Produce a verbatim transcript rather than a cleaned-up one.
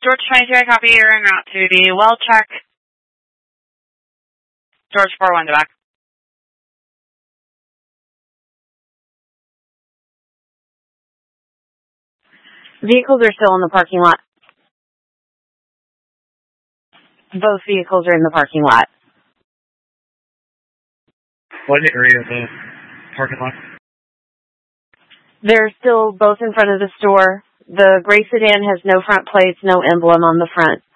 George twenty-two, I copy. You're en route to the well check. George four one to back. Vehicles are still in the parking lot. Both vehicles are in the parking lot. What area of the parking lot? They're still both in front of the store. The gray sedan has no front plates, no emblem on the front.